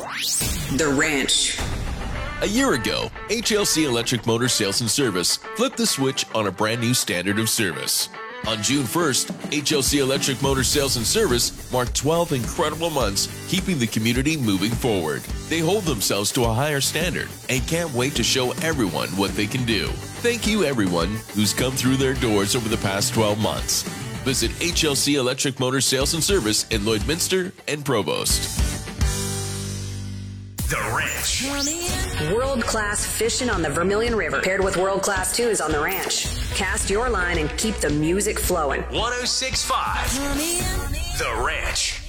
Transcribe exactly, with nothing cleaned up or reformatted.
The Ranch. A year ago, H L C Electric Motor Sales and Service flipped the switch on a brand new standard of service. On June first, H L C Electric Motor Sales and Service marked twelve incredible months keeping the community moving forward. They hold themselves to a higher standard and can't wait to show everyone what they can do. Thank you everyone who's come through their doors over the past twelve months. Visit H L C Electric Motor Sales and Service in Lloydminster and Provost. The Ranch. World-class fishing on the Vermilion River, paired with world-class tunes on the ranch. Cast your line and keep the music flowing. one oh six point five The Ranch.